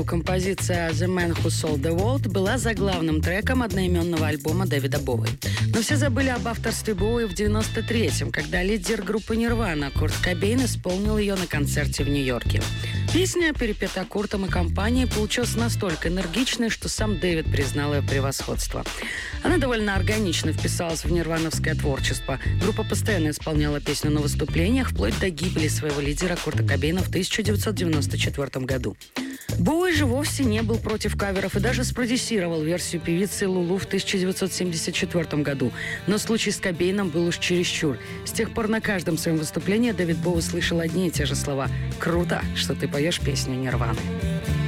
году композиция «The Man Who Sold the World» была заглавным треком одноименного альбома Дэвида Боуи. Но все забыли об авторстве Боуи в 93-м, когда лидер группы «Нирвана» Курт Кобейн исполнил ее на концерте в Нью-Йорке. Песня, перепетая Куртом и компанией, получилась настолько энергичной, что сам Дэвид признал ее превосходство. Она довольно органично вписалась в нирвановское творчество. Группа постоянно исполняла песню на выступлениях, вплоть до гибели своего лидера Курта Кобейна в 1994 году. Боуи же вовсе не был против каверов и даже спродюсировал версию певицы Лулу в 1974 году. Но случай с Кобейном был уж чересчур. С тех пор на каждом своем выступлении Дэвид Боуи слышал одни и те же слова: «Круто, что ты поешь песню Нирваны».